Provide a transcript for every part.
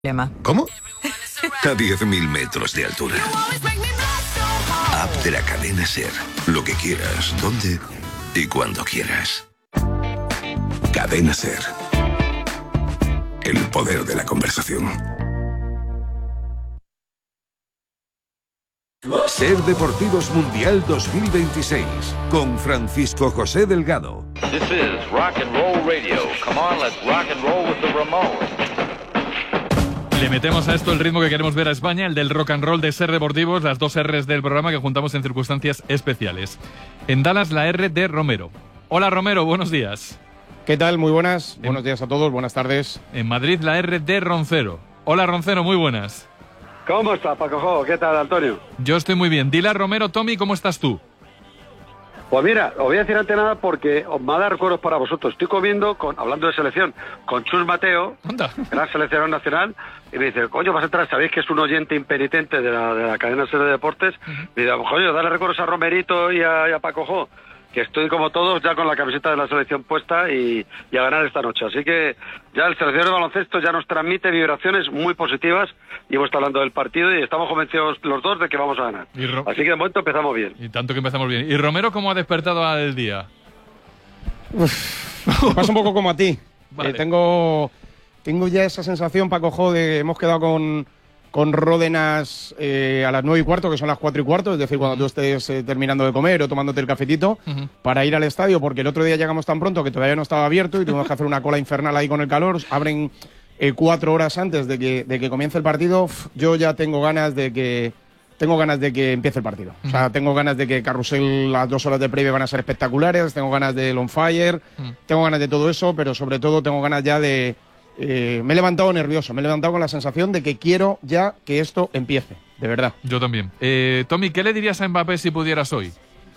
¿Cómo? A 10.000 metros de altura. App de la cadena SER. Lo que quieras, donde y cuando quieras. Cadena SER. El poder de la conversación. SER Deportivos Mundial 2026 con Francisco José Delgado. This is Rock and Roll Radio. Come on, let's rock and roll with the Ramones. Le metemos a esto el ritmo que queremos ver a España, el del rock and roll de SER Deportivos, las dos R's del programa que juntamos en circunstancias especiales. En Dallas, la R de Romero. Hola Romero, buenos días. ¿Qué tal? Muy buenas. Buenos días a todos, buenas tardes. En Madrid, la R de Roncero. Hola Roncero, muy buenas. ¿Cómo estás, Paco? ¿Qué tal, Antonio? Yo estoy muy bien. Dile a Romero, Tommy, ¿cómo estás tú? Pues mira, os voy a decir antes nada porque os va a dar recuerdos para vosotros. Estoy comiendo, hablando de selección, con Chus Mateo, gran seleccionador nacional, y me dice, coño, vas a entrar, sabéis que es un oyente impenitente de la cadena SER de Deportes, y digo, coño, dale recuerdos a Romerito y a Paco Jo, que estoy como todos ya con la camiseta de la selección puesta y a ganar esta noche. Así que ya el seleccionador de baloncesto ya nos transmite vibraciones muy positivas y hemos estado hablando del partido y estamos convencidos los dos de que vamos a ganar. Así que de momento empezamos bien. Y tanto que empezamos bien. ¿Y Romero cómo ha despertado al día? Pasa un poco como a ti. Vale. Tengo ya esa sensación, Paco Jo, de hemos quedado con Ródenas a las 9:15, que son las 4:15, es decir, cuando tú estés terminando de comer o tomándote el cafetito, para ir al estadio, porque el otro día llegamos tan pronto que todavía no estaba abierto y tuvimos que hacer una cola infernal ahí con el calor. Abren 4 horas antes de que comience el partido. Yo ya tengo ganas de que empiece el partido. O sea, tengo ganas de que Carrusel, las 2 horas de previa van a ser espectaculares, tengo ganas del On Fire, tengo ganas de todo eso, pero sobre todo tengo ganas ya de... me he levantado nervioso, me he levantado con la sensación de que quiero ya que esto empiece, de verdad. Yo también. Tommy, ¿qué le dirías a Mbappé si pudieras hoy?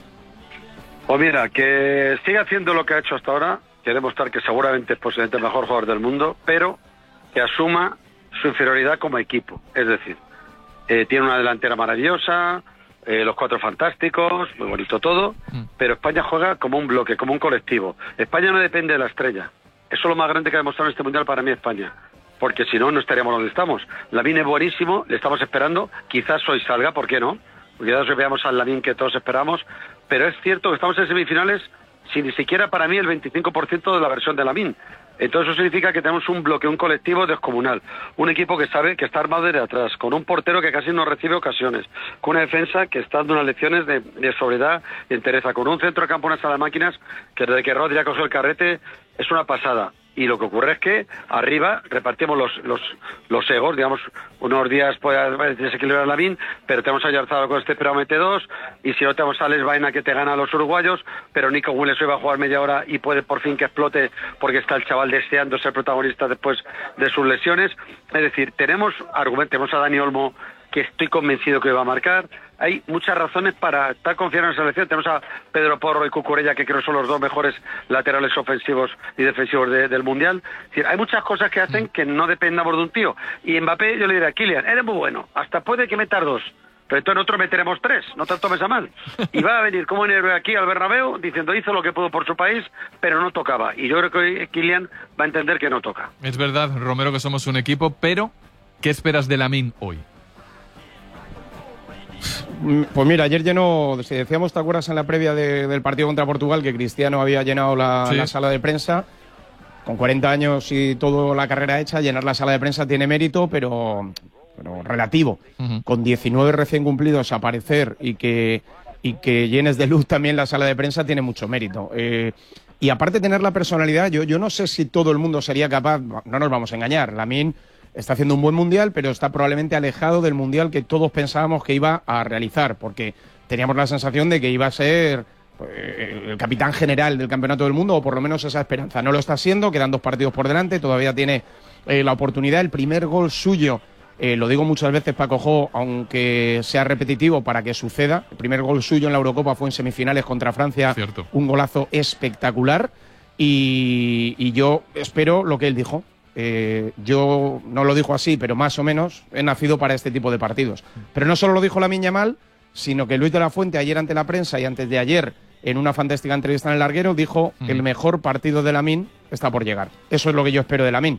Pues mira, que siga haciendo lo que ha hecho hasta ahora, que demostrar que seguramente es posiblemente el mejor jugador del mundo, pero que asuma su inferioridad como equipo. Es decir, tiene una delantera maravillosa, los 4 fantásticos, muy bonito todo, pero España juega como un bloque, como un colectivo. España no depende de la estrella. Eso es lo más grande que ha demostrado en este Mundial para mí España. Porque si no, no estaríamos donde estamos. Lamine es buenísimo, le estamos esperando. Quizás hoy salga, ¿por qué no? Porque ya hoy veamos al Lamine que todos esperamos. Pero es cierto que estamos en semifinales sin ni siquiera para mí el 25% de la versión de Lamine. Entonces eso significa que tenemos un bloque, un colectivo descomunal. Un equipo que sabe que está armado desde atrás, con un portero que casi no recibe ocasiones, con una defensa que está dando unas lecciones de sobriedad y entereza, con un centro de campo, una sala de máquinas, que desde que Rodri ha cogido el carrete es una pasada. Y lo que ocurre es que arriba repartimos los egos, digamos, unos días puede desequilibrar a Lamine, pero tenemos a Yarzado con este pero mete 2, y si no tenemos a Alex Baena que te gana a los uruguayos, pero Nico Willis hoy va a jugar media hora y puede por fin que explote porque está el chaval deseando ser protagonista después de sus lesiones. Es decir, tenemos a Dani Olmo, que estoy convencido que va a marcar. Hay muchas razones para estar confiando en la selección. Tenemos a Pedro Porro y Cucurella, que creo son los 2 mejores laterales ofensivos y defensivos del Mundial. Es decir, hay muchas cosas que hacen que no dependamos de un tío. Y Mbappé, yo le diría, Kylian, eres muy bueno, hasta puede que metas 2, pero entonces nosotros meteremos 3, no te tomes a mal. Y va a venir como un héroe aquí al Bernabéu diciendo hizo lo que pudo por su país, pero no tocaba. Y yo creo que hoy Kylian va a entender que no toca. Es verdad, Romero, que somos un equipo, pero ¿qué esperas de Lamine hoy? Pues mira, ayer llenó, si decíamos, ¿te acuerdas en la previa del partido contra Portugal que Cristiano había llenado la sala de prensa? Con 40 años y toda la carrera hecha, llenar la sala de prensa tiene mérito, pero relativo. Con 19 recién cumplidos aparecer y que llenes de luz también la sala de prensa tiene mucho mérito. Y aparte de tener la personalidad, yo no sé si todo el mundo sería capaz, no nos vamos a engañar, Lamine está haciendo un buen Mundial, pero está probablemente alejado del Mundial que todos pensábamos que iba a realizar, porque teníamos la sensación de que iba a ser el capitán general del Campeonato del Mundo, o por lo menos esa esperanza. No lo está siendo, quedan 2 partidos por delante, todavía tiene la oportunidad. El primer gol suyo, lo digo muchas veces, Paco Jo, aunque sea repetitivo para que suceda, el primer gol suyo en la Eurocopa fue en semifinales contra Francia. Cierto. Un golazo espectacular, y yo espero lo que él dijo. Yo no lo dijo así, pero más o menos he nacido para este tipo de partidos. Pero no solo lo dijo Lamine Yamal, sino que Luis de la Fuente ayer ante la prensa y antes de ayer en una fantástica entrevista en El Larguero dijo que el mejor partido de Lamine está por llegar. Eso es lo que yo espero de Lamine,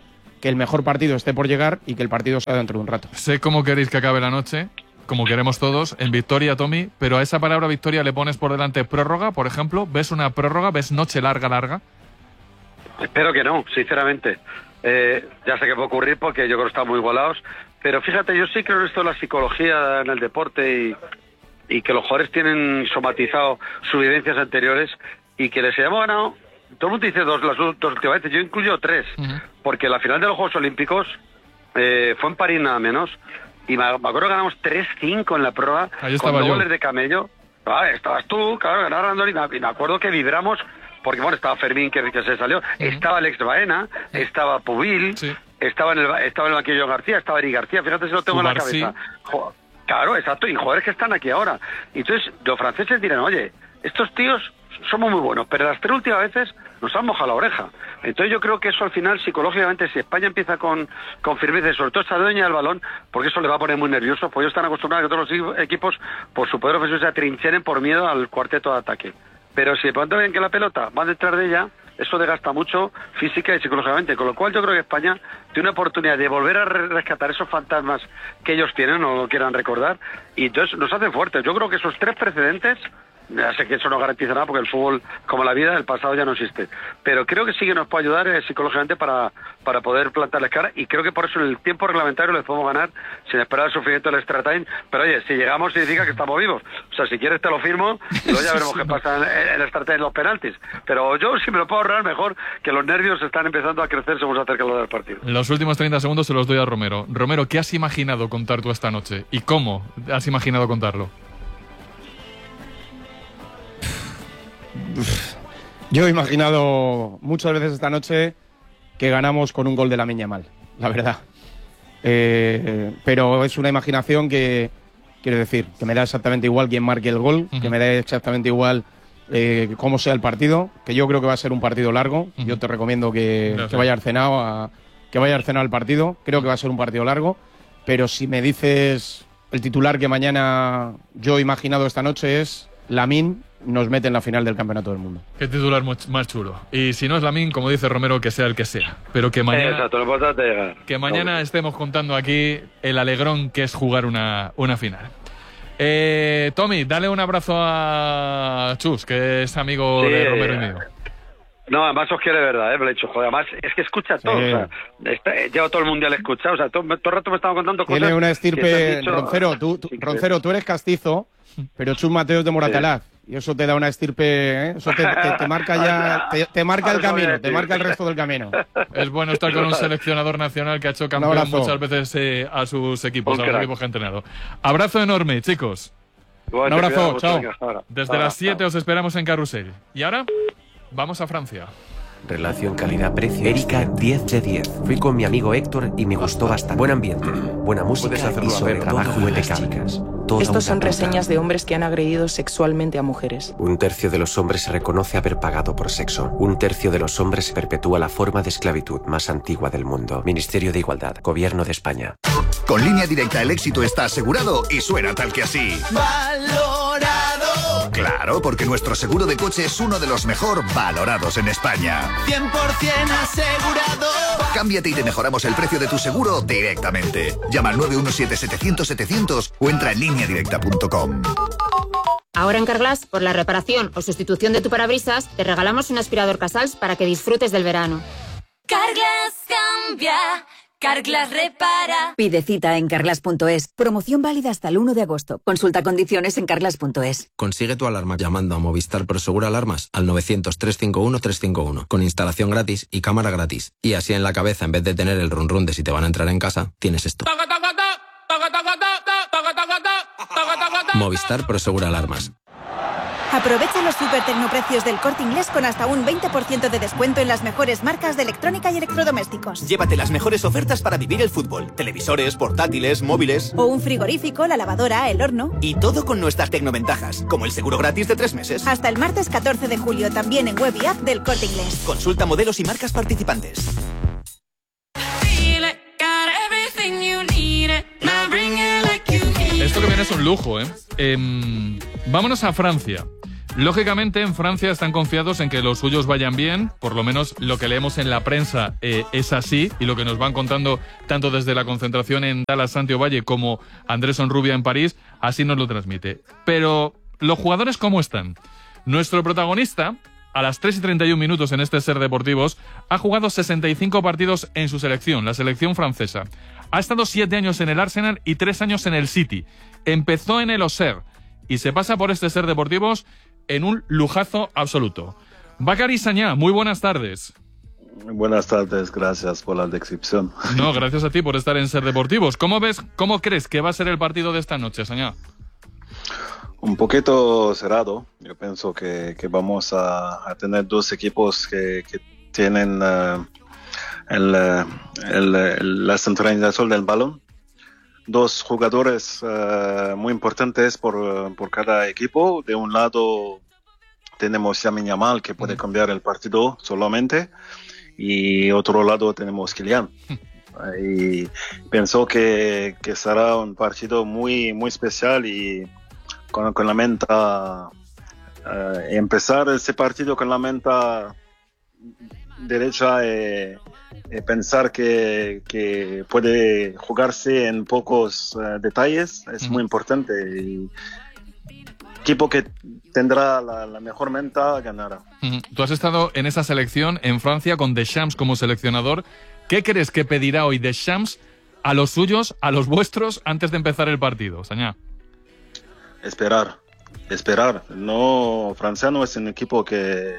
que el mejor partido esté por llegar y que el partido sea dentro de un rato. Sé cómo queréis que acabe la noche, como queremos todos, en victoria, Tommy, pero a esa palabra victoria le pones por delante prórroga, por ejemplo. ¿Ves una prórroga? ¿Ves noche larga? Espero que no, sinceramente. Ya sé que puede ocurrir porque yo creo que están muy igualados, pero fíjate, yo sí creo en esto de la psicología en el deporte y que los jugadores tienen somatizado sus vivencias anteriores y que les hayamos ganado. Todo el mundo dice las dos últimas veces, yo incluyo 3, porque la final de los Juegos Olímpicos fue en París nada menos, y me acuerdo que ganamos 3-5 en la prueba, con 2 goles de Camello. Estabas tú, claro, ganando, y me acuerdo que vibramos, porque bueno, estaba Fermín que se salió, estaba Alex Baena, estaba Pubil, estaba en el banquillo García, estaba Eric García, fíjate si lo tengo en la cabeza. Claro, exacto, y jugadores que están aquí ahora. Y entonces los franceses dirán, oye, estos tíos somos muy buenos, pero las 3 últimas veces nos han mojado la oreja. Entonces yo creo que eso al final, psicológicamente, si España empieza con firmeza, y sobre todo esta dueña del balón, porque eso le va a poner muy nervioso, pues ellos están acostumbrados a que todos los equipos, por su poder ofensivo, se atrincheren por miedo al cuarteto de ataque. Pero si de pronto ven que la pelota va detrás de ella, eso desgasta mucho física y psicológicamente, con lo cual yo creo que España tiene una oportunidad de volver a rescatar esos fantasmas que ellos tienen o lo quieran recordar, y entonces nos hacen fuertes. Yo creo que esos 3 precedentes, ya sé que eso no garantiza nada porque el fútbol, como la vida, el pasado ya no existe, pero creo que sí que nos puede ayudar psicológicamente para poder plantarles cara, y creo que por eso en el tiempo reglamentario les podemos ganar sin esperar el sufrimiento del extra time. Pero oye, si llegamos significa que estamos vivos, o sea, si quieres te lo firmo y luego ya veremos qué pasa en el extra time, en los penaltis, pero yo si me lo puedo ahorrar mejor, que los nervios están empezando a crecer según se acerca lo del partido. Los últimos 30 segundos se los doy a Romero. Romero, ¿qué has imaginado contar tú esta noche? ¿Y cómo has imaginado contarlo? Yo he imaginado muchas veces esta noche que ganamos con un gol de Lamine Yamal, la verdad. Pero es una imaginación que, quiero decir, que me da exactamente igual quién marque el gol, que me da exactamente igual cómo sea el partido, que yo creo que va a ser un partido largo. Yo te recomiendo que vaya Arsenal al partido. Creo que va a ser un partido largo, pero si me dices el titular que mañana yo he imaginado esta noche es Lamine nos mete en la final del Campeonato del Mundo. Qué titular más chulo. Y si no es Lamine, como dice Romero, que sea el que sea. Pero que mañana, exacto, lo importante es llegar. Que mañana estemos contando aquí el alegrón que es jugar una final. Tommy, dale un abrazo a Chus, que es amigo de Romero y mío. No, además os quiere de verdad, me lo he dicho, joder, además es que escucha todo, o sea, lleva todo el mundial escuchado, o sea, todo el rato me estaba contando cosas. Tiene una estirpe, Roncero, tú eres castizo, pero Chus Mateo es de Moratalaz. Y eso te da una estirpe, eso te marca ya, te marca el camino, te marca el resto del camino. Es bueno estar con un seleccionador nacional que ha hecho campeón muchas veces a sus equipos, a los equipos que ha entrenado. Abrazo enorme, chicos. Un abrazo, chao. Desde las 7 os esperamos en Carrusel. Y ahora, vamos a Francia. Relación calidad-precio. Erika, 10 de 10. Fui con mi amigo Héctor y me gustó bastante. Buen ambiente, buena música y sobre trabajo impecable. Estos son reseñas de hombres que han agredido sexualmente a mujeres. 1/3 de los hombres se reconoce haber pagado por sexo. 1/3 de los hombres perpetúa la forma de esclavitud más antigua del mundo. Ministerio de Igualdad, Gobierno de España. Con Línea Directa el éxito está asegurado y suena tal que así. ¡Valorado! Claro, porque nuestro seguro de coche es uno de los mejor valorados en España. 100% asegurado. Cámbiate y te mejoramos el precio de tu seguro directamente. Llama al 917-700-700 o entra en lineadirecta.com. Ahora en Carglass, por la reparación o sustitución de tu parabrisas, te regalamos un aspirador Casals para que disfrutes del verano. Carglass cambia. Carglass repara. Pide cita en carglass.es. Promoción válida hasta el 1 de agosto. Consulta condiciones en carglass.es. Consigue tu alarma llamando a Movistar Prosegur Alarmas al 900-351-351 con instalación gratis y cámara gratis. Y así en la cabeza, en vez de tener el run run de si te van a entrar en casa, tienes esto. Movistar Prosegur Alarmas. Aprovecha los super tecnoprecios del Corte Inglés con hasta un 20% de descuento en las mejores marcas de electrónica y electrodomésticos. Llévate las mejores ofertas para vivir el fútbol. Televisores, portátiles, móviles. O un frigorífico, la lavadora, el horno. Y todo con nuestras tecnoventajas, como el seguro gratis de 3 meses. Hasta el martes 14 de julio, también en web y app del Corte Inglés. Consulta modelos y marcas participantes. Esto que viene es un lujo, Vámonos a Francia. Lógicamente, en Francia están confiados en que los suyos vayan bien, por lo menos lo que leemos en la prensa es así, y lo que nos van contando tanto desde la concentración en Dallas Santiago Valle como Andrés Onrubia en París, así nos lo transmite. Pero, ¿los jugadores cómo están? Nuestro protagonista, a las 3:31 minutos en este Ser Deportivos, ha jugado 65 partidos en su selección, la selección francesa. Ha estado 7 años en el Arsenal y 3 años en el City. Empezó en el Auxerre y se pasa por este Ser Deportivos en un lujazo absoluto. Bakary Sagna, muy buenas tardes. Buenas tardes, gracias por la descripción. No, gracias a ti por estar en Ser Deportivos. ¿Cómo crees que va a ser el partido de esta noche, Sagna? Un poquito cerrado. Yo pienso que vamos a tener dos equipos que tienen la centralización del balón. Dos jugadores muy importantes por cada equipo. De un lado tenemos Lamine Yamal, que puede cambiar el partido solamente, y otro lado tenemos Kylian. Y pienso que será un partido muy, muy especial, y con la mente empezar ese partido con la mente derecha, pensar que puede jugarse en pocos detalles es muy importante, y el equipo que tendrá la mejor mente ganará. Tú has estado en esa selección en Francia con Deschamps como seleccionador. ¿Qué crees que pedirá hoy Deschamps a los suyos, a los vuestros, antes de empezar el partido, Sagna? Esperar. No, Francia no es un equipo que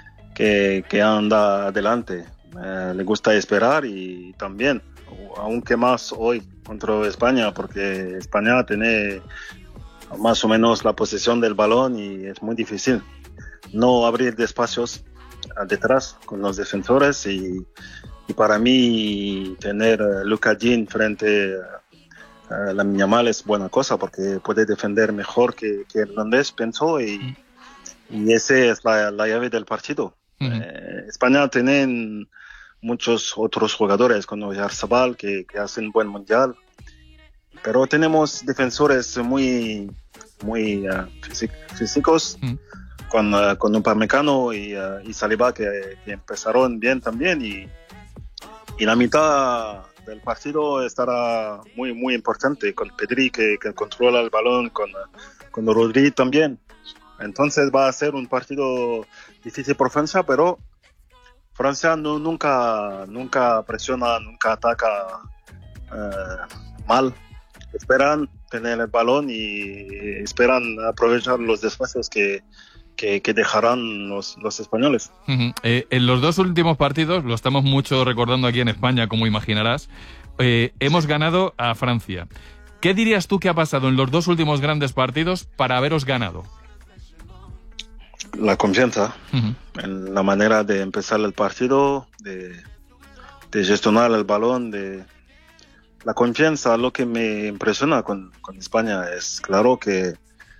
anda adelante. Le gusta esperar, y también, aunque más hoy contra España, porque España tiene más o menos la posesión del balón y es muy difícil no abrir espacios detrás con los defensores, y para mí tener Lucas Digne frente a Lamine Yamal es buena cosa, porque puede defender mejor que Hernández, pienso, y esa es la llave del partido. España tiene muchos otros jugadores como Oyarzabal que hacen buen mundial, pero tenemos defensores muy físicos, con Upamecano y Saliba que empezaron bien también, y la mitad del partido estará muy, muy importante, con Pedri que controla el balón, con Rodri también. Entonces va a ser un partido difícil por Francia, pero Francia nunca presiona, nunca ataca mal. Esperan tener el balón y esperan aprovechar los espacios que dejarán los españoles. En los dos últimos partidos, lo estamos mucho recordando aquí en España, como imaginarás, hemos ganado a Francia. ¿Qué dirías tú que ha pasado en los dos últimos grandes partidos para haberos ganado? La confianza, en la manera de empezar el partido, de gestionar el balón, la confianza. Lo que me impresiona con España es, claro, que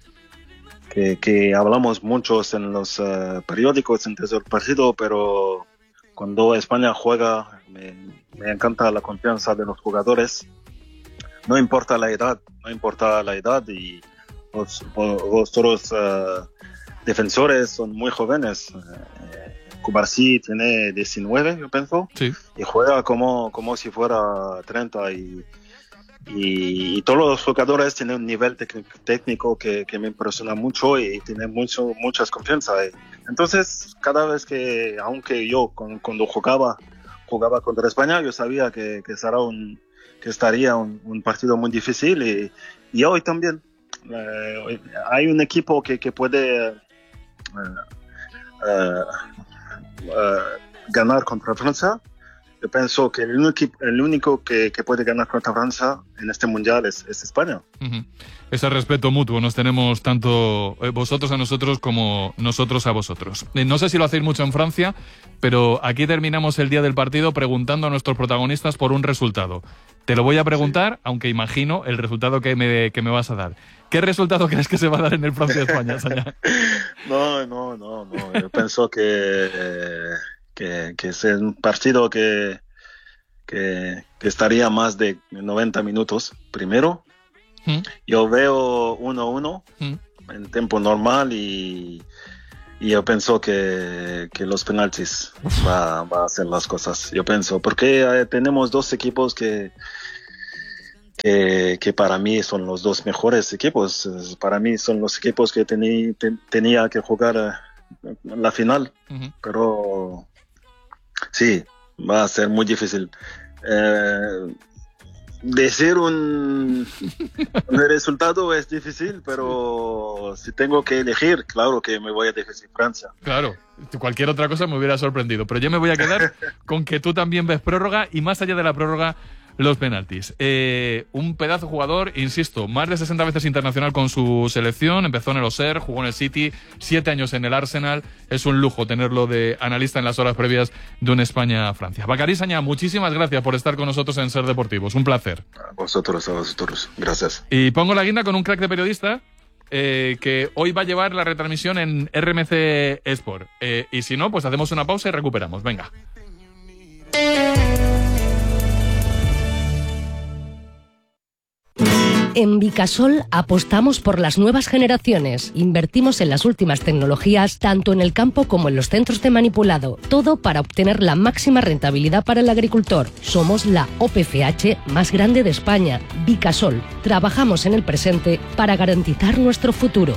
hablamos muchos en los periódicos antes del partido, pero cuando España juega me encanta la confianza de los jugadores. No importa la edad, y los otros defensores son muy jóvenes. Cubarsí tiene 19, yo pienso, sí, y juega como si fuera 30, y todos los jugadores tienen un nivel técnico que me impresiona mucho, y tienen muchas confianza. Entonces, cada vez aunque yo cuando jugaba contra España, yo sabía que estaría un partido muy difícil, y hoy también. Hay un equipo que puede ganar contra Francia. Yo pienso que el único que puede ganar contra Francia en este mundial es España. Ese respeto mutuo nos tenemos, tanto vosotros a nosotros como nosotros a vosotros. No sé si lo hacéis mucho en Francia, pero aquí terminamos el día del partido preguntando a nuestros protagonistas por un resultado. Te lo voy a preguntar, sí, aunque imagino el resultado que me vas a dar. ¿Qué resultado crees que se va a dar en el Francia-España, Sagna? No. Yo pienso que es un partido que estaría más de 90 minutos primero, Yo veo 1-1 en tiempo normal y yo pienso que los penaltis va a hacer las cosas. Yo pienso, porque tenemos dos equipos que para mí son los dos mejores equipos. Para mí son los equipos que tenía que jugar la final. Pero sí, va a ser muy difícil. Decir un resultado es difícil, pero si tengo que elegir, claro que me voy a decir Francia. Claro, cualquier otra cosa me hubiera sorprendido, pero yo me voy a quedar con que tú también ves prórroga y más allá de la prórroga, los penaltis. Un pedazo jugador, insisto, más de 60 veces internacional con su selección, empezó en el Auxerre, jugó en el City, 7 años en el Arsenal, es un lujo tenerlo de analista en las horas previas de un España-Francia. Bacari Sagna, muchísimas gracias por estar con nosotros en Ser Deportivos, un placer. A vosotros, gracias. Y pongo la guinda con un crack de periodista que hoy va a llevar la retransmisión en RMC Sport. Y si no, pues hacemos una pausa y recuperamos, venga. En Vicasol apostamos por las nuevas generaciones. Invertimos en las últimas tecnologías, tanto en el campo como en los centros de manipulado. Todo para obtener la máxima rentabilidad para el agricultor. Somos la OPFH más grande de España. Vicasol. Trabajamos en el presente para garantizar nuestro futuro.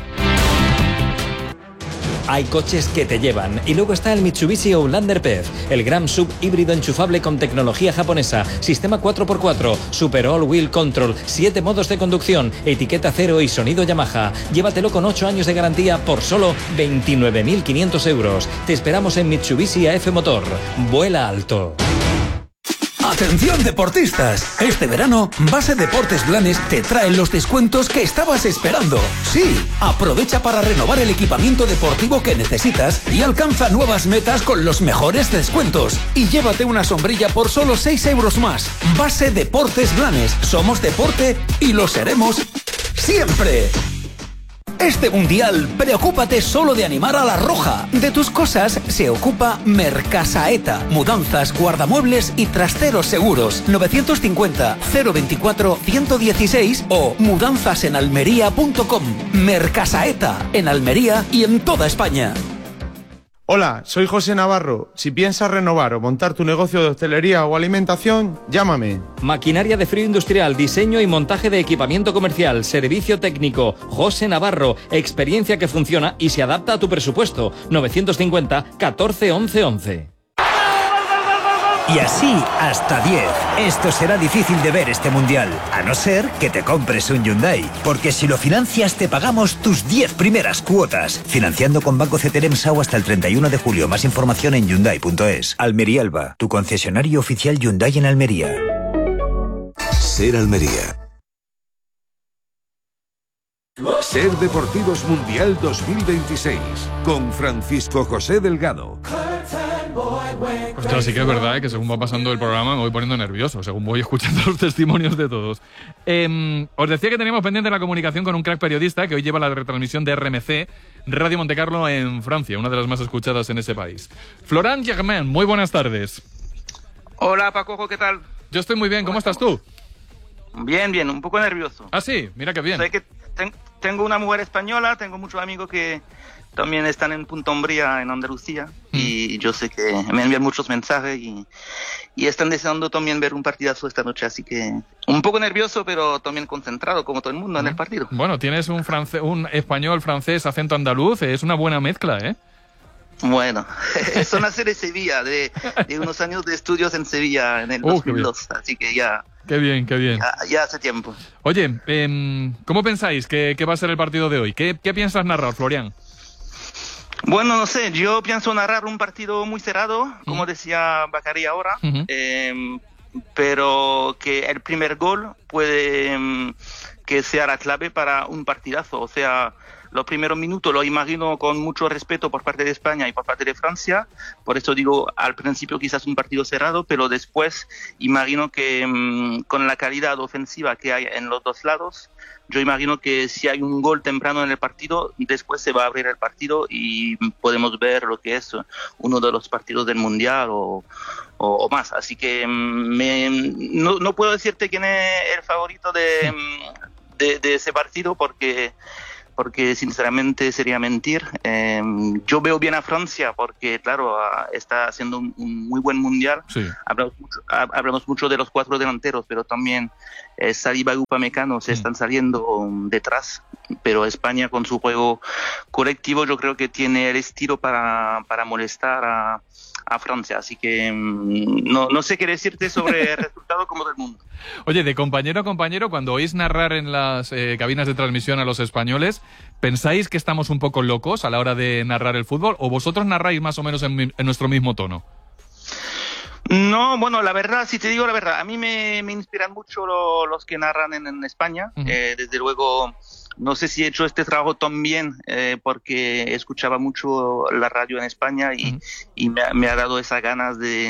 Hay coches que te llevan. Y luego está el Mitsubishi Outlander PHEV, el gran sub híbrido enchufable con tecnología japonesa, sistema 4x4, Super All Wheel Control, 7 modos de conducción, etiqueta cero y sonido Yamaha. Llévatelo con 8 años de garantía por solo 29.500 euros. Te esperamos en Mitsubishi AF Motor. Vuela alto. ¡Atención deportistas! Este verano, Base Deportes Blanes te trae los descuentos que estabas esperando. Sí, aprovecha para renovar el equipamiento deportivo que necesitas y alcanza nuevas metas con los mejores descuentos. Y llévate una sombrilla por solo 6 euros más. Base Deportes Blanes. Somos deporte y lo seremos siempre. Este mundial, preocúpate solo de animar a la roja. De tus cosas se ocupa Mercasaeta. Mudanzas, guardamuebles y trasteros seguros. 950 024 116 o mudanzasenalmería.com. Mercasaeta, en Almería y en toda España. Hola, soy José Navarro. Si piensas renovar o montar tu negocio de hostelería o alimentación, llámame. Maquinaria de frío industrial, diseño y montaje de equipamiento comercial, servicio técnico. José Navarro, experiencia que funciona y se adapta a tu presupuesto. 950 14 11 11. Y así hasta 10. Esto será difícil de ver este mundial, a no ser que te compres un Hyundai. Porque si lo financias te pagamos tus 10 primeras cuotas. Financiando con Banco CTLM SAU hasta el 31 de julio. Más información en Hyundai.es. Almería Alba, tu concesionario oficial Hyundai en Almería. Ser Almería. Ser Deportivos Mundial 2026 con Francisco José Delgado. Ostras, sí que es verdad que según va pasando el programa me voy poniendo nervioso, según voy escuchando los testimonios de todos. Os decía que teníamos pendiente la comunicación con un crack periodista que hoy lleva la retransmisión de RMC, Radio Montecarlo en Francia, una de las más escuchadas en ese país. Florent Germain, muy buenas tardes. Hola Paco, ¿qué tal? Yo estoy muy bien, ¿cómo estás tú? Bien, un poco nervioso. Ah, sí, mira qué bien. Sé que tengo una mujer española, tengo muchos amigos que también están en Punta Umbría, en Andalucía, y yo sé que me envían muchos mensajes y están deseando también ver un partidazo esta noche, así que un poco nervioso, pero también concentrado, como todo el mundo, en el partido. Bueno, tienes un español, francés, acento andaluz, es una buena mezcla, ¿eh? Bueno, eso nace de Sevilla, de unos años de estudios en Sevilla en el 2002, así que ya... Qué bien. Ya hace tiempo. Oye, ¿cómo pensáis que va a ser el partido de hoy? ¿Qué piensas narrar, Florian? Bueno, no sé, yo pienso narrar un partido muy cerrado, como decía Bacari ahora, pero que el primer gol puede que sea la clave para un partidazo. O sea, los primeros minutos lo imagino con mucho respeto por parte de España y por parte de Francia, por eso digo al principio quizás un partido cerrado, pero después imagino que con la calidad ofensiva que hay en los dos lados, yo imagino que si hay un gol temprano en el partido, después se va a abrir el partido y podemos ver lo que es uno de los partidos del Mundial o más. Así que no puedo decirte quién es el favorito de ese partido porque sinceramente sería mentir. Yo veo bien a Francia porque, claro, está haciendo un muy buen mundial. Sí. Hablamos mucho de los 4 delanteros, pero también Saliba y Upamecano se están saliendo detrás. Pero España, con su juego colectivo, yo creo que tiene el estilo para molestar a Francia. Así que no sé qué decirte sobre el resultado como del mundo. Oye, de compañero a compañero, cuando oís narrar en las cabinas de transmisión a los españoles, ¿pensáis que estamos un poco locos a la hora de narrar el fútbol o vosotros narráis más o menos en nuestro mismo tono? No, bueno, la verdad, si te digo la verdad, a mí me inspiran mucho los que narran en España. Desde luego, no sé si he hecho este trabajo tan bien porque escuchaba mucho la radio en España y me ha dado esas ganas de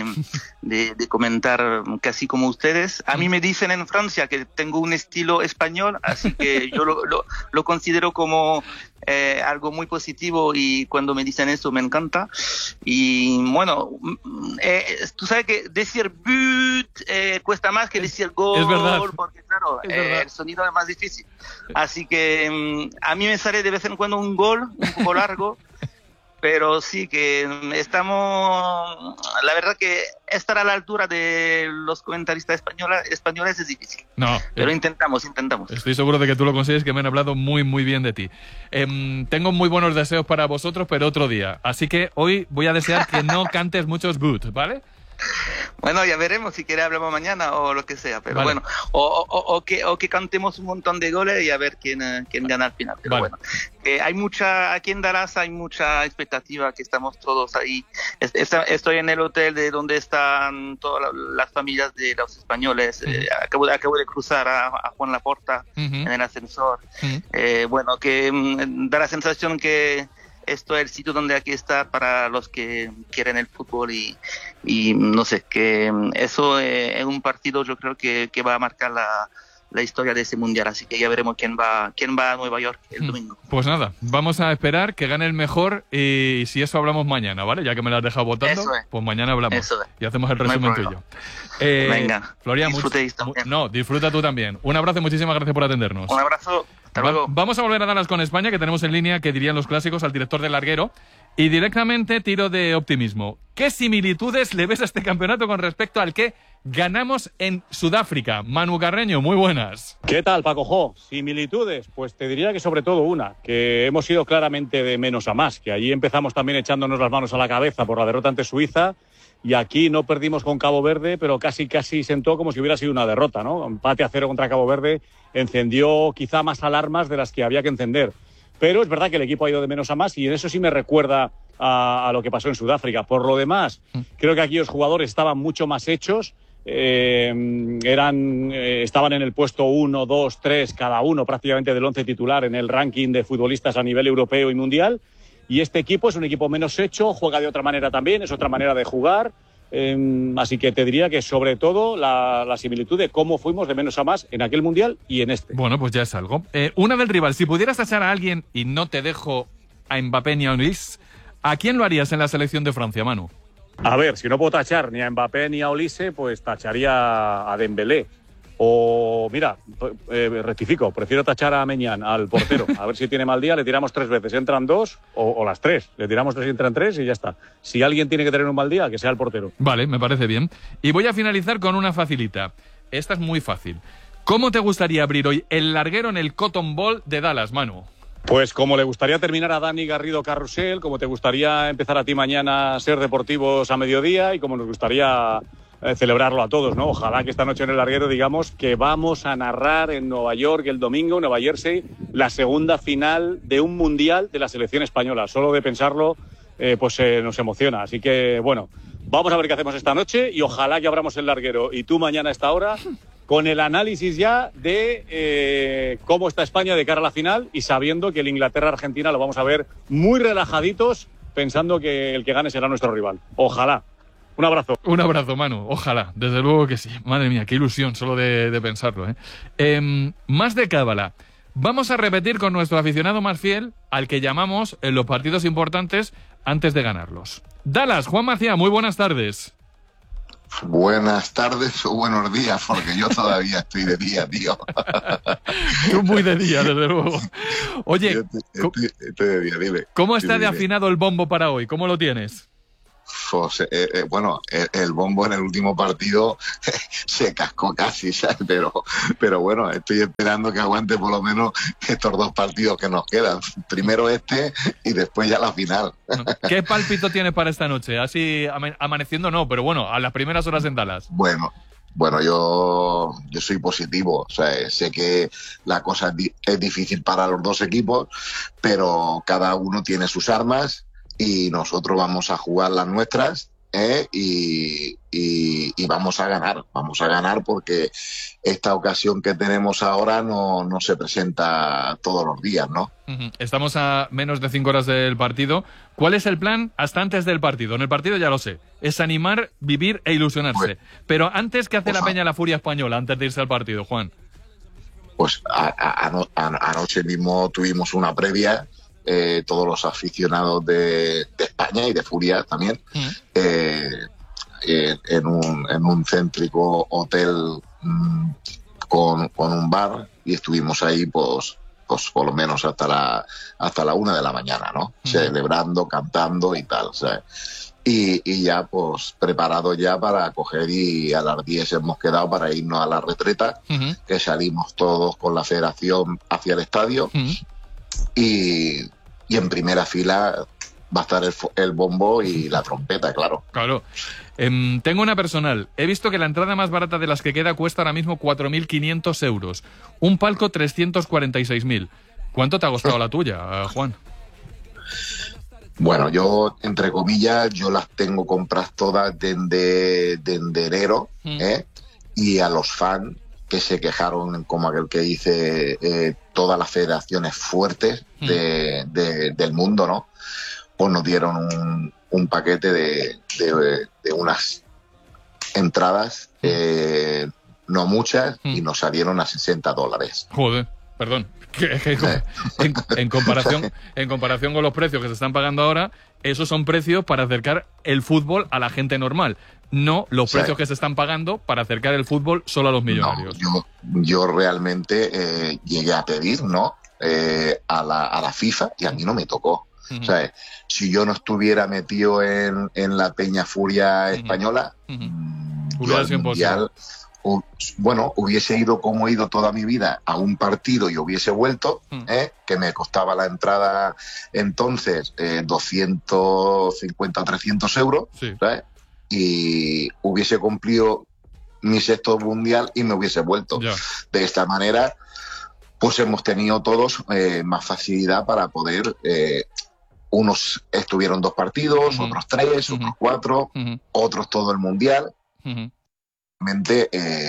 comentar casi como ustedes. A mí me dicen en Francia que tengo un estilo español, así que yo lo considero como algo muy positivo y cuando me dicen eso me encanta. Y bueno, tú sabes que decir but cuesta más que decir gol. Es verdad. Porque claro, el sonido es más difícil. Así que a mí me sale de vez en cuando un gol un poco largo. Pero sí que estamos, la verdad que estar a la altura de los comentaristas españoles es difícil. No, pero intentamos. Estoy seguro de que tú lo consigues, que me han hablado muy, muy bien de ti. Tengo muy buenos deseos para vosotros, pero otro día. Así que hoy voy a desear que no cantes muchos but, ¿vale? Bueno, ya veremos, si quiere hablamos mañana o lo que sea, pero vale. Bueno, o que cantemos un montón de goles y a ver quién gana al final, pero vale. Bueno, aquí en Dallas hay mucha expectativa, que estamos todos ahí. Estoy en el hotel de donde están todas las familias de los españoles. Acabo de cruzar a Juan Laporta en el ascensor. Bueno, que da la sensación que esto es el sitio donde hay que estar para los que quieren el fútbol y no sé, que eso es un partido yo creo que va a marcar la historia de ese mundial, así que ya veremos quién va a Nueva York el domingo. Pues nada, vamos a esperar que gane el mejor y si eso hablamos mañana, ¿vale? Ya que me lo has dejado votando, pues mañana hablamos y hacemos el resumen tuyo. Venga, Florian, disfrutéis también. Disfruta tú también. Un abrazo y muchísimas gracias por atendernos. Un abrazo. Vamos a volver a Dallas con España, que tenemos en línea, que dirían los clásicos, al director del larguero. Y directamente tiro de optimismo. ¿Qué similitudes le ves a este campeonato con respecto al que ganamos en Sudáfrica? Manu Carreño, muy buenas. ¿Qué tal, Paco Jo? ¿Similitudes? Pues te diría que sobre todo una, que hemos ido claramente de menos a más, que allí empezamos también echándonos las manos a la cabeza por la derrota ante Suiza. Y aquí no perdimos con Cabo Verde, pero casi sentó como si hubiera sido una derrota, ¿no? Empate a 0 contra Cabo Verde encendió quizá más alarmas de las que había que encender. Pero es verdad que el equipo ha ido de menos a más y en eso sí me recuerda a lo que pasó en Sudáfrica. Por lo demás, creo que aquí los jugadores estaban mucho más hechos. Estaban en el puesto 1, 2, 3 cada uno prácticamente del 11 titular en el ranking de futbolistas a nivel europeo y mundial. Y este equipo es un equipo menos hecho, juega de otra manera también, es otra manera de jugar. Así que te diría que sobre todo la similitud de cómo fuimos de menos a más en aquel mundial y en este. Bueno, pues ya es algo. Una del rival, si pudieras tachar a alguien, y no te dejo a Mbappé ni a Olise, ¿a quién lo harías en la selección de Francia, Manu? A ver, si no puedo tachar ni a Mbappé ni a Olise, pues tacharía a Dembélé. O, mira, rectifico, prefiero tachar a Meñán, al portero. A ver si tiene mal día, le tiramos 3 veces, entran 2 o las 3. Le tiramos 3 y entran 3 y ya está. Si alguien tiene que tener un mal día, que sea el portero. Vale, me parece bien. Y voy a finalizar con una facilita. Esta es muy fácil. ¿Cómo te gustaría abrir hoy el larguero en el Cotton Bowl de Dallas, Manu? Pues como le gustaría terminar a Dani Garrido Carrusel, como te gustaría empezar a ti mañana Ser Deportivos a mediodía y como nos gustaría celebrarlo a todos, ¿no? Ojalá que esta noche en el larguero digamos que vamos a narrar en Nueva York el domingo, en Nueva Jersey, la segunda final de un mundial de la selección española. Solo de pensarlo, nos emociona. Así que, bueno, vamos a ver qué hacemos esta noche y ojalá que abramos el larguero y tú mañana a esta hora con el análisis ya de cómo está España de cara a la final y sabiendo que el Inglaterra-Argentina lo vamos a ver muy relajaditos, pensando que el que gane será nuestro rival. Ojalá. Un abrazo. Un abrazo, Manu. Ojalá. Desde luego que sí. Madre mía, qué ilusión solo de pensarlo, más de cábala. Vamos a repetir con nuestro aficionado más fiel, al que llamamos en los partidos importantes antes de ganarlos. Dallas, Juan Macía, muy buenas tardes. Buenas tardes o buenos días, porque yo todavía estoy de día, tío. Tú muy de día, desde luego. Oye, estoy de día, dime. ¿Cómo está de afinado el bombo para hoy? ¿Cómo lo tienes? Pues, bueno, el bombo en el último partido se cascó casi, ¿sabes? Pero bueno, estoy esperando que aguante por lo menos estos 2 partidos que nos quedan. Primero y después ya la final. ¿Qué pálpito tienes para esta noche? Así amaneciendo no, pero bueno, a las primeras horas en Dallas. Bueno, yo soy positivo. O sea, sé que la cosa es difícil para los 2 equipos, pero cada uno tiene sus armas. Y nosotros vamos a jugar las nuestras y vamos a ganar porque esta ocasión que tenemos ahora no se presenta todos los días, ¿no? Estamos a menos de 5 horas del partido. ¿Cuál es el plan hasta antes del partido? En el partido ya lo sé, es animar, vivir e ilusionarse. Pero antes, ¿qué hace la Peña La Furia Española antes de irse al partido, Juan? Pues anoche mismo tuvimos una previa. Todos los aficionados de España y de Furia también, en un céntrico hotel con un bar, y estuvimos ahí pues por lo menos hasta la 1 de la mañana, ¿no? Celebrando, cantando y tal, ¿sabes? Y ya pues preparado ya para coger, y a las 10 hemos quedado para irnos a la retreta, que salimos todos con la federación hacia el estadio. Y en primera fila va a estar el bombo y la trompeta, claro. Claro. Tengo una personal. He visto que la entrada más barata de las que queda cuesta ahora mismo 4.500 euros. Un palco 346.000. ¿Cuánto te ha costado la tuya, Juan? Bueno, yo, entre comillas, yo las tengo compradas todas desde enero, y a los fans que se quejaron, como aquel que dice, todas las federaciones fuertes del mundo, ¿no? Pues nos dieron un paquete de unas entradas, no muchas, y nos salieron a $60. Joder, perdón. En comparación con los precios que se están pagando ahora, esos son precios para acercar el fútbol a la gente normal, no los precios que se están pagando para acercar el fútbol solo a los millonarios. No, yo realmente llegué a pedir, ¿no? A la FIFA, y a mí no me tocó. O sea, si yo no estuviera metido en la Peña Furia Española, yo al Mundial, bueno, hubiese ido como he ido toda mi vida a un partido y hubiese vuelto, que me costaba la entrada entonces 250 o 300 euros, ¿sabes? Y hubiese cumplido mi 6º mundial y me hubiese vuelto. De esta manera, pues hemos tenido todos más facilidad para poder... unos estuvieron 2 partidos, otros 3, otros 4, otros todo el mundial. Realmente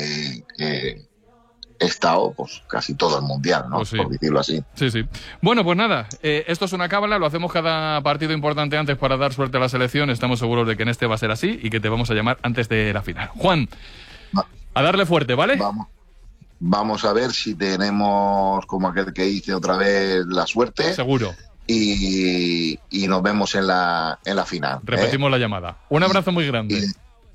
he estado pues casi todo el mundial, ¿no? Pues por decirlo así. Sí. Bueno, pues nada, esto es una cábala, lo hacemos cada partido importante antes para dar suerte a la selección. Estamos seguros de que en este va a ser así y que te vamos a llamar antes de la final. Juan, a darle fuerte, ¿vale? Vamos a ver si tenemos, como aquel que hice otra vez, la suerte. Seguro. Y nos vemos en la final. Repetimos la llamada. Un abrazo muy grande.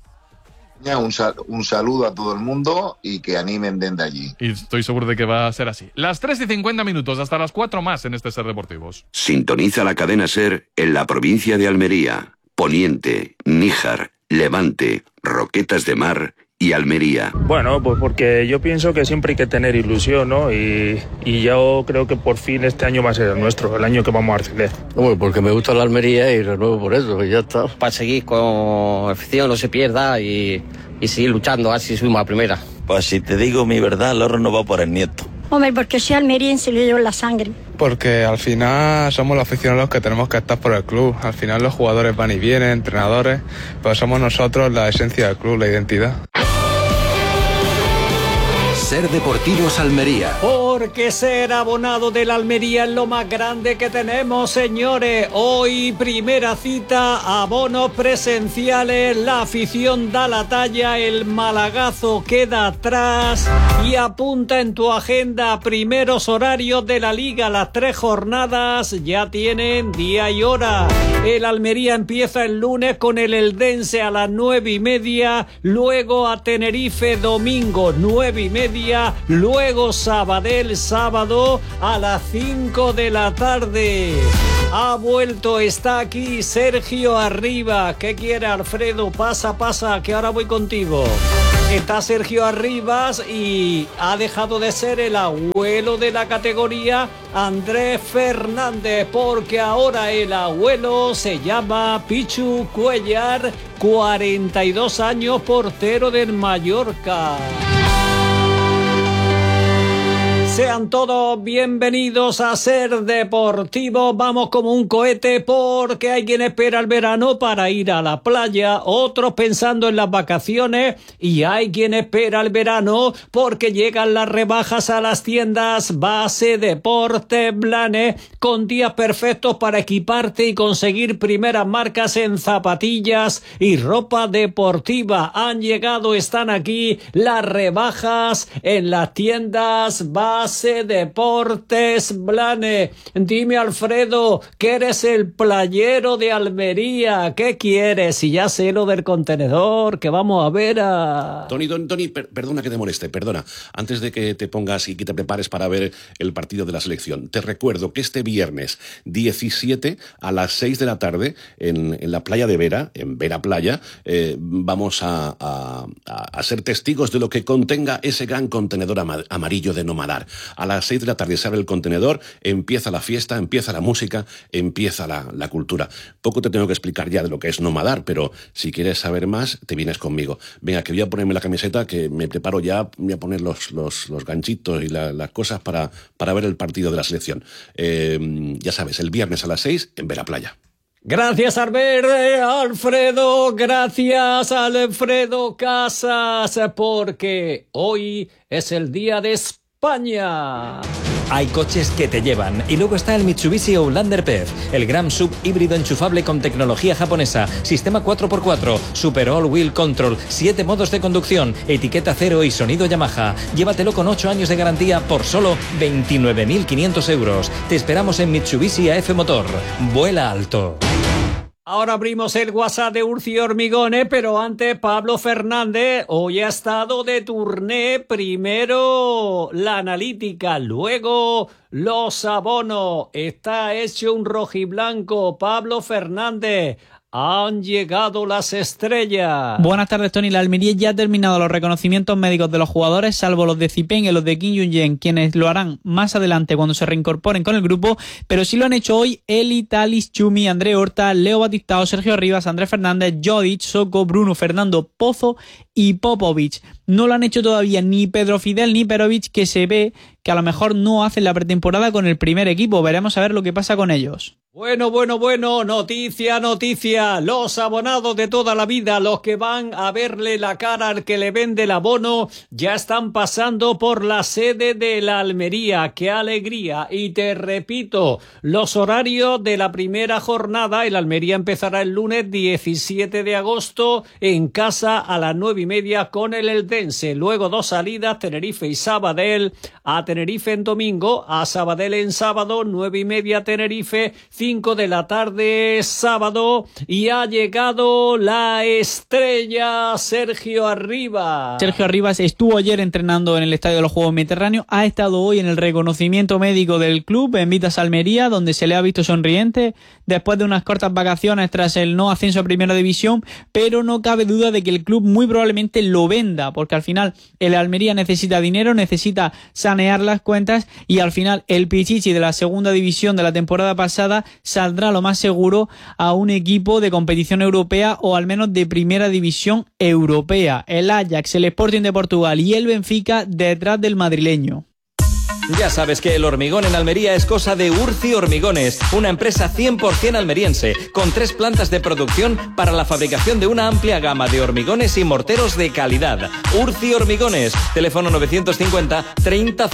Un saludo a todo el mundo y que animen desde allí. Y estoy seguro de que va a ser así. Las 3:50, hasta las 4 más en este Ser Deportivos. Sintoniza la cadena Ser en la provincia de Almería, Poniente, Níjar, Levante, Roquetas de Mar y Almería. Bueno, pues porque yo pienso que siempre hay que tener ilusión, ¿no? Y yo creo que por fin este año va a ser el nuestro, el año que vamos a ascender. Bueno, porque me gusta la Almería y renuevo por eso, y ya está. Para seguir con afición, no se pierda y seguir luchando, así subimos a primera. Pues si te digo mi verdad, el oro no va por el nieto. Hombre, porque soy almeriense y lo llevo en la sangre. Porque al final somos los aficionados los que tenemos que estar por el club. Al final los jugadores van y vienen, entrenadores, pero somos nosotros la esencia del club, la identidad. Ser Deportivos Almería. Porque ser abonado del Almería es lo más grande que tenemos, señores. Hoy primera cita, abonos presenciales, la afición da la talla, el malagazo queda atrás y apunta en tu agenda primeros horarios de la Liga. Las 3 jornadas ya tienen día y hora. El Almería empieza el lunes con el Eldense a las 9:30, luego a Tenerife domingo 9:30, luego Sabadell sábado a las 5 de la tarde. Ha vuelto, está aquí Sergio Arribas. ¿Qué quiere, Alfredo? Pasa, que ahora voy contigo. Está Sergio Arribas y ha dejado de ser el abuelo de la categoría Andrés Fernández, porque ahora el abuelo se llama Pichu Cuellar, 42 años, portero del Mallorca. Sean todos bienvenidos a Ser Deportivo. Vamos como un cohete porque hay quien espera el verano para ir a la playa, otros pensando en las vacaciones, y hay quien espera el verano porque llegan las rebajas a las tiendas Base Deportes Blanes, con días perfectos para equiparte y conseguir primeras marcas en zapatillas y ropa deportiva. Han llegado, están aquí las rebajas en las tiendas Base Deportes Blanes. Dime, Alfredo, que eres el playero de Almería, ¿qué quieres? Y ya sé lo del contenedor, que vamos a ver a... Tony, perdona que te moleste, perdona. Antes de que te pongas y que te prepares para ver el partido de la selección, te recuerdo que este viernes 17 a las 6 de la tarde en la playa de Vera, en Vera Playa, vamos a ser testigos de lo que contenga ese gran contenedor amarillo de Nomadar. A las 6 de la tarde se abre el contenedor, empieza la fiesta, empieza la música, empieza la cultura. Poco te tengo que explicar ya de lo que es Nomadar, pero si quieres saber más, te vienes conmigo. Venga, que voy a ponerme la camiseta, que me preparo ya, voy a poner los ganchitos y las cosas para ver el partido de la selección. Ya sabes, el viernes a las 6 en Vera Playa. Gracias, Alfredo, gracias, Alfredo Casas, porque hoy es el día de España. Hay coches que te llevan y luego está el Mitsubishi Outlander PHEV, el gran sub híbrido enchufable con tecnología japonesa, sistema 4x4, Super All Wheel Control, 7 modos de conducción, etiqueta cero y sonido Yamaha. Llévatelo con 8 años de garantía por solo 29.500 euros. Te esperamos en Mitsubishi AF Motor. Vuela alto. Ahora abrimos el WhatsApp de Urci Hormigones, pero antes Pablo Fernández hoy ha estado de turné. Primero la analítica, luego los abonos. Está hecho un rojiblanco. Pablo Fernández. Han llegado las estrellas. Buenas tardes, Tony. La Almería ya ha terminado los reconocimientos médicos de los jugadores, salvo los de Zipen y los de Kim Jong-un, quienes lo harán más adelante cuando se reincorporen con el grupo, pero sí lo han hecho hoy Eli, Talis, Chumi, André Horta, Leo Batistao, Sergio Arribas, Andrés Fernández, Jodic, Soko, Bruno, Fernando, Pozo y Popovic. No lo han hecho todavía ni Pedro Fidel ni Perovic, que se ve que a lo mejor no hacen la pretemporada con el primer equipo. Veremos a ver lo que pasa con ellos. Bueno, noticia. Los abonados de toda la vida, los que van a verle la cara al que le vende el abono, ya están pasando por la sede de la Almería. ¡Qué alegría! Y te repito, los horarios de la primera jornada. El Almería empezará el lunes 17 de agosto en casa a las 9:30 con el Eldense. Luego 2 salidas, Tenerife y Sabadell. A Tenerife en domingo, a Sabadell en sábado, 9:30 Tenerife, 5 de la tarde sábado, y ha llegado la estrella Sergio Arribas. Sergio Arribas estuvo ayer entrenando en el Estadio de los Juegos Mediterráneos, ha estado hoy en el reconocimiento médico del club en Vitas Almería, donde se le ha visto sonriente después de unas cortas vacaciones tras el no ascenso a Primera División, pero no cabe duda de que el club muy probablemente lo venda, porque al final el Almería necesita dinero, necesita sanear las cuentas, y al final el Pichichi de la Segunda División de la temporada pasada saldrá lo más seguro a un equipo de competición europea, o al menos de Primera División europea. El Ajax, el Sporting de Portugal y el Benfica detrás del madrileño. Ya sabes que el hormigón en Almería es cosa de Urci Hormigones, una empresa 100% almeriense, con 3 plantas de producción para la fabricación de una amplia gama de hormigones y morteros de calidad. Urci Hormigones, teléfono 950 30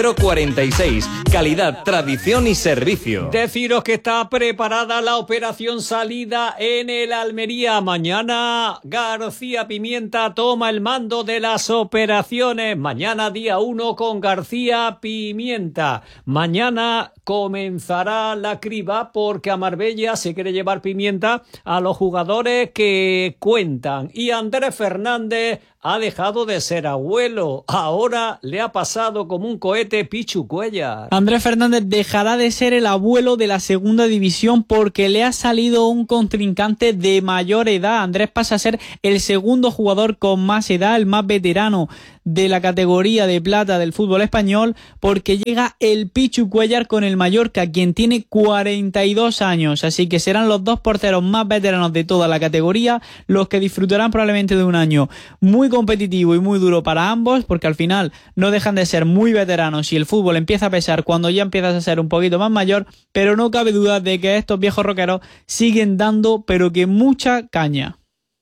0046. Calidad, tradición y servicio. Deciros que está preparada la operación salida en el Almería. Mañana García Pimienta toma el mando de las operaciones. Mañana día 1 con García Pimienta. Mañana comenzará la criba porque a Marbella se quiere llevar Pimienta a los jugadores que cuentan. Y Andrés Fernández ha dejado de ser abuelo. Ahora le ha pasado como un cohete Pichu Cuellar. Andrés Fernández dejará de ser el abuelo de la segunda división porque le ha salido un contrincante de mayor edad. Andrés pasa a ser el segundo jugador con más edad, el más veterano de la categoría de plata del fútbol español, porque llega el Pichu Cuellar con el Mallorca, quien tiene 42 años. Así que serán los 2 porteros más veteranos de toda la categoría los que disfrutarán probablemente de un año muy competitivo y muy duro para ambos, porque al final no dejan de ser muy veteranos y el fútbol empieza a pesar cuando ya empiezas a ser un poquito más mayor, pero no cabe duda de que estos viejos rockeros siguen dando, pero que mucha caña.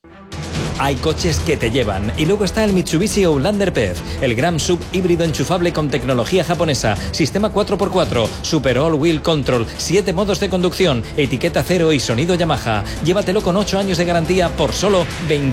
Hay coches que te llevan. Y luego está el Mitsubishi Outlander PHEV, el gran sub híbrido enchufable con tecnología japonesa, sistema 4x4, Super All Wheel Control, 7 modos de conducción, etiqueta 0 y sonido Yamaha. Llévatelo con 8 años de garantía por solo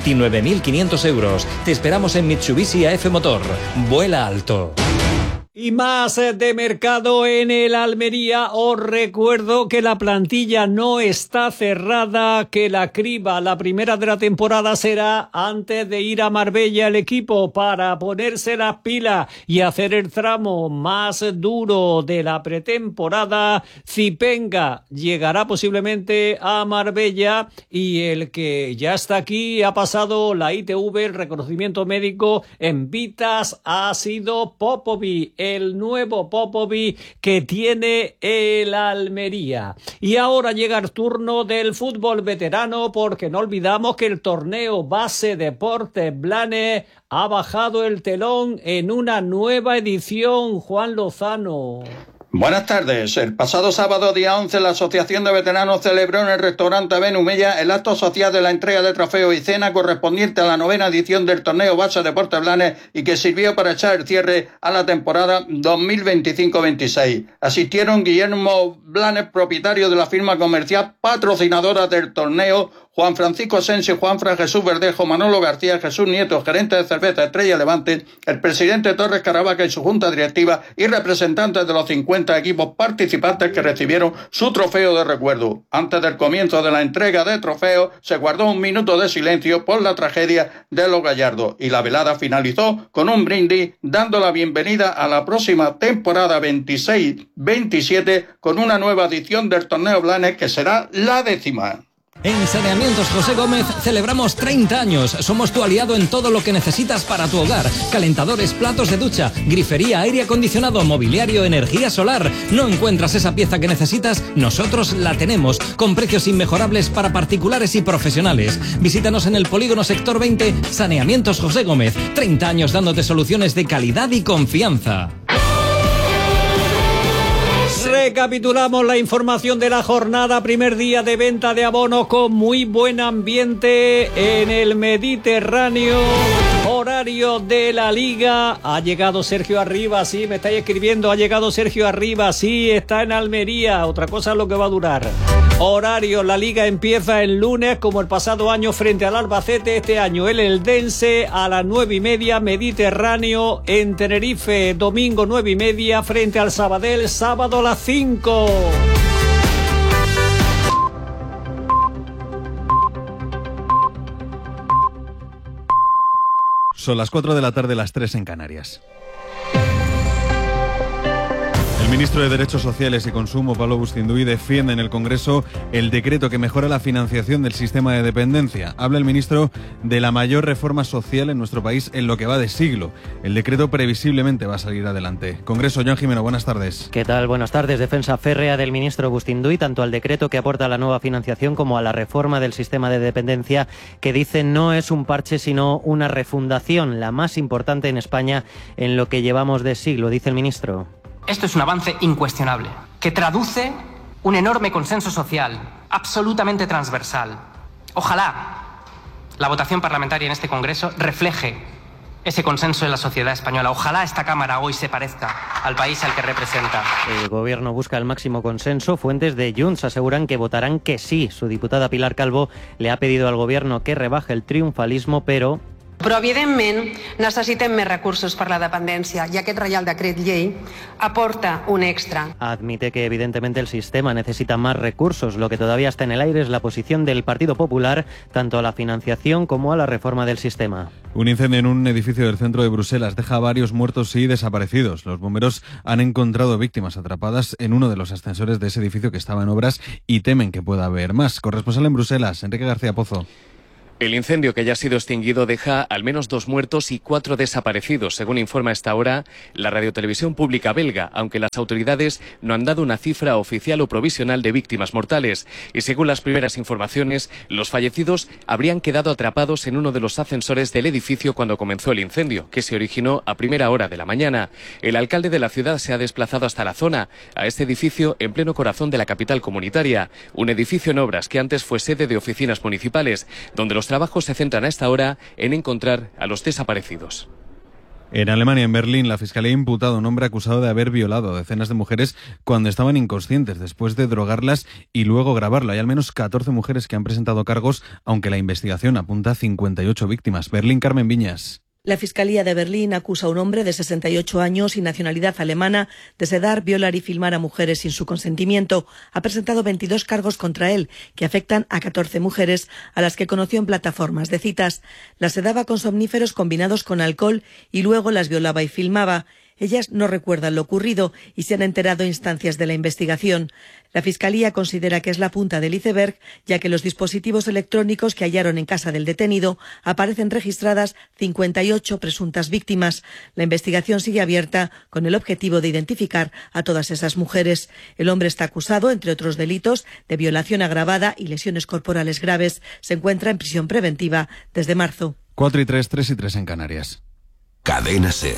29.500 euros. Te esperamos en Mitsubishi AF Motor. Vuela alto. Y más de mercado en el Almería. Os recuerdo que la plantilla no está cerrada, que la criba, la primera de la temporada, será antes de ir a Marbella el equipo para ponerse las pilas y hacer el tramo más duro de la pretemporada. Zipenga llegará posiblemente a Marbella y el que ya está aquí ha pasado la ITV, el reconocimiento médico en Vitas, ha sido Popovic, el nuevo Popovic que tiene el Almería. Y ahora llega el turno del fútbol veterano, porque no olvidamos que el torneo Base Deportes Blanes ha bajado el telón en una nueva edición. Juan Lozano. Buenas tardes. El pasado sábado, día 11, la Asociación de Veteranos celebró en el restaurante Benumella el acto social de la entrega de trofeos y cena correspondiente a la 9ª edición del torneo Base Deportes Blanes y que sirvió para echar el cierre a la temporada 2025-26. Asistieron Guillermo Blanes, propietario de la firma comercial patrocinadora del torneo, Juan Francisco Asensio, Juanfran, Jesús Verdejo, Manolo García, Jesús Nieto, gerente de cerveza Estrella Levante, el presidente Torres Caravaca y su junta directiva y representantes de los 50 equipos participantes que recibieron su trofeo de recuerdo. Antes del comienzo de la entrega de trofeos se guardó un minuto de silencio por la tragedia de los Gallardos y la velada finalizó con un brindis dando la bienvenida a la próxima temporada 26-27 con una nueva edición del torneo Blanes que será la 10ª. En Saneamientos José Gómez celebramos 30 años. Somos tu aliado en todo lo que necesitas para tu hogar. Calentadores, platos de ducha, grifería, aire acondicionado, mobiliario, energía solar. ¿No encuentras esa pieza que necesitas? Nosotros la tenemos, con precios inmejorables para particulares y profesionales. Visítanos en el Polígono Sector 20, Saneamientos José Gómez. 30 años dándote soluciones de calidad y confianza. Recapitulamos la información de la jornada. Primer día de venta de abonos con muy buen ambiente en el Mediterráneo. Horario de la Liga. Ha llegado Sergio Arriba, sí, me estáis escribiendo. Ha llegado Sergio Arriba, sí, está en Almería. Otra cosa es lo que va a durar. Horario, la Liga empieza el lunes como el pasado año frente al Albacete. Este año el Eldense a las 9:30. Mediterráneo en Tenerife, domingo 9:30 frente al Sabadell, sábado a las 5. Son las 4 de la tarde, las 3 en Canarias. El ministro de Derechos Sociales y Consumo, Pablo Bustinduy, defiende en el Congreso el decreto que mejora la financiación del sistema de dependencia. Habla el ministro de la mayor reforma social en nuestro país en lo que va de siglo. El decreto previsiblemente va a salir adelante. Congreso, Joan Jimeno, buenas tardes. ¿Qué tal? Buenas tardes. Defensa férrea del ministro Bustinduy, tanto al decreto que aporta la nueva financiación como a la reforma del sistema de dependencia, que dice no es un parche sino una refundación, la más importante en España en lo que llevamos de siglo, dice el ministro. Esto es un avance incuestionable, que traduce un enorme consenso social, absolutamente transversal. Ojalá la votación parlamentaria en este Congreso refleje ese consenso en la sociedad española. Ojalá esta Cámara hoy se parezca al país al que representa. El Gobierno busca el máximo consenso. Fuentes de Junts aseguran que votarán que sí. Su diputada Pilar Calvo le ha pedido al Gobierno que rebaje el triunfalismo, pero... Però, evidentment, necessitem més recursos per la dependència i aquest Reial Decret Llei aporta un extra. Admite que evidentemente el sistema necesita más recursos. Lo que todavía está en el aire es la posición del Partido Popular, tanto a la financiación como a la reforma del sistema. Un incendio en un edificio del centro de Bruselas deja a varios muertos y desaparecidos. Los bomberos han encontrado víctimas atrapadas en uno de los ascensores de ese edificio que estaba en obras y temen que pueda haber más. Corresponsal en Bruselas, Enrique García Pozo. El incendio que ya ha sido extinguido deja al menos 2 muertos y 4 desaparecidos, según informa a esta hora la radiotelevisión pública belga, aunque las autoridades no han dado una cifra oficial o provisional de víctimas mortales. Y según las primeras informaciones, los fallecidos habrían quedado atrapados en uno de los ascensores del edificio cuando comenzó el incendio, que se originó a primera hora de la mañana. El alcalde de la ciudad se ha desplazado hasta la zona, a este edificio en pleno corazón de la capital comunitaria, un edificio en obras que antes fue sede de oficinas municipales, donde los trabajos se centran a esta hora en encontrar a los desaparecidos. En Alemania, en Berlín, la Fiscalía ha imputado a un hombre acusado de haber violado a decenas de mujeres cuando estaban inconscientes, después de drogarlas y luego grabarlo. Hay al menos 14 mujeres que han presentado cargos, aunque la investigación apunta a 58 víctimas. Berlín, Carmen Viñas. La Fiscalía de Berlín acusa a un hombre de 68 años y nacionalidad alemana de sedar, violar y filmar a mujeres sin su consentimiento. Ha presentado 22 cargos contra él, que afectan a 14 mujeres a las que conoció en plataformas de citas. Las sedaba con somníferos combinados con alcohol y luego las violaba y filmaba. Ellas no recuerdan lo ocurrido y se han enterado a instancias de la investigación. La Fiscalía considera que es la punta del iceberg, ya que los dispositivos electrónicos que hallaron en casa del detenido aparecen registradas 58 presuntas víctimas. La investigación sigue abierta con el objetivo de identificar a todas esas mujeres. El hombre está acusado, entre otros delitos, de violación agravada y lesiones corporales graves. Se encuentra en prisión preventiva desde marzo. 4 y 3, 3 y 3 en Canarias. Cadena SER.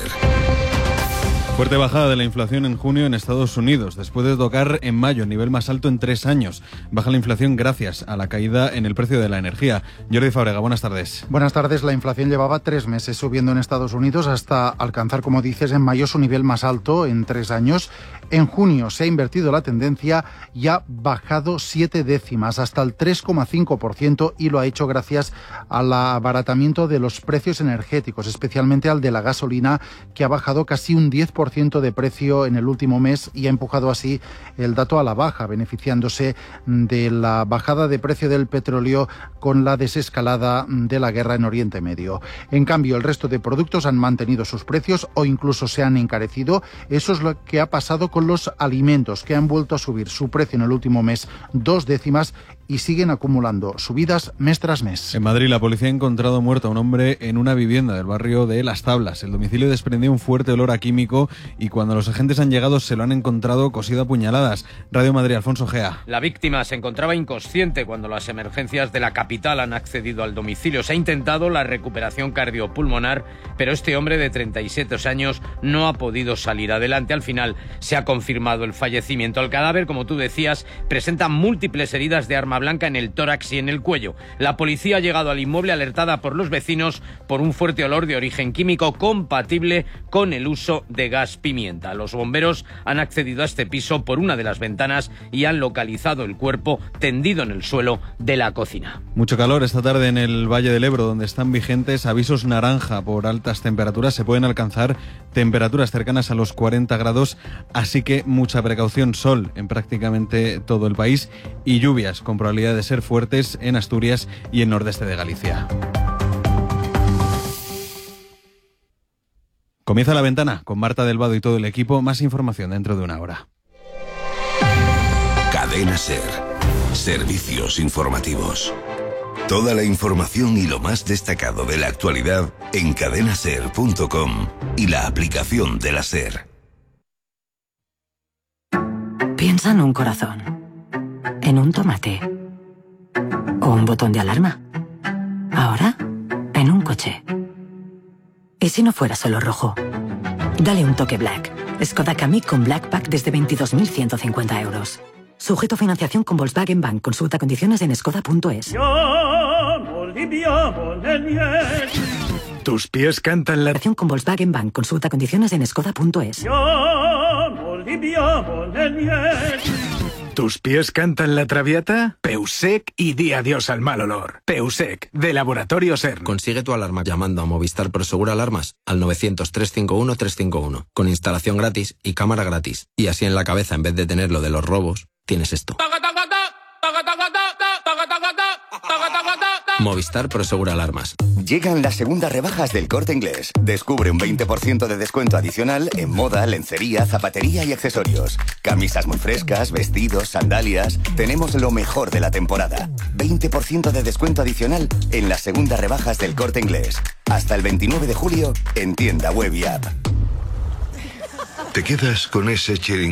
Fuerte bajada de la inflación en junio en Estados Unidos, después de tocar en mayo el nivel más alto en 3 años. Baja la inflación gracias a la caída en el precio de la energía. Jordi Fábrega, buenas tardes. Buenas tardes. La inflación llevaba 3 meses subiendo en Estados Unidos hasta alcanzar, como dices, en mayo su nivel más alto en 3 años. En junio se ha invertido la tendencia y ha bajado 7 décimas hasta el 3,5% y lo ha hecho gracias al abaratamiento de los precios energéticos, especialmente al de la gasolina, que ha bajado casi un 10% de precio en el último mes y ha empujado así el dato a la baja, beneficiándose de la bajada de precio del petróleo con la desescalada de la guerra en Oriente Medio. En cambio, el resto de productos han mantenido sus precios o incluso se han encarecido. Eso es lo que ha pasado con los alimentos, que han vuelto a subir su precio en el último mes 2 décimas y siguen acumulando subidas mes tras mes. En Madrid, la policía ha encontrado muerto a un hombre en una vivienda del barrio de Las Tablas. El domicilio desprendía un fuerte olor a químico y cuando los agentes han llegado se lo han encontrado cosido a puñaladas. Radio Madrid, Alfonso Gea. La víctima se encontraba inconsciente cuando las emergencias de la capital han accedido al domicilio. Se ha intentado la recuperación cardiopulmonar, pero este hombre de 37 años no ha podido salir adelante. Al final se ha confirmado el fallecimiento. El cadáver, como tú decías, presenta múltiples heridas de arma blanca en el tórax y en el cuello. La policía ha llegado al inmueble alertada por los vecinos por un fuerte olor de origen químico compatible con el uso de gas pimienta. Los bomberos han accedido a este piso por una de las ventanas y han localizado el cuerpo tendido en el suelo de la cocina. Mucho calor esta tarde en el Valle del Ebro, donde están vigentes avisos naranja por altas temperaturas. Se pueden alcanzar temperaturas cercanas a los 40 grados, así que mucha precaución. Sol en prácticamente todo el país y lluvias con probabilidad de ser fuertes en Asturias y el nordeste de Galicia. Comienza La Ventana con Marta del Vado y todo el equipo. Más información dentro de una hora. Cadena SER. Servicios informativos. Toda la información y lo más destacado de la actualidad en cadenaser.com y la aplicación de la SER. Piensa en un corazón, en un tomate o un botón de alarma. Ahora, en un coche. ¿Y si no fuera solo rojo? Dale un toque Black, Skoda Kamiq con Black Pack desde 22.150 euros. Sujeto a financiación con Volkswagen Bank. Consulta condiciones en skoda.es. Tus pies cantan la... Con Volkswagen Bank. Consulta condiciones en skoda.es. ¿Tus pies cantan la traviata? Peusec y di adiós al mal olor. Peusec, de Laboratorio CERN. Consigue tu alarma llamando a Movistar Prosegur Alarmas al 900-351-351, con instalación gratis y cámara gratis. Y así en la cabeza, en vez de tener lo de los robos, tienes esto. Movistar Prosegur Alarmas. Llegan las segundas rebajas del Corte Inglés. Descubre un 20% de descuento adicional en moda, lencería, zapatería y accesorios. Camisas muy frescas, vestidos, sandalias. Tenemos lo mejor de la temporada. 20% de descuento adicional en las segundas rebajas del Corte Inglés. Hasta el 29 de julio en tienda web y app. ¿Te quedas con ese chiringuito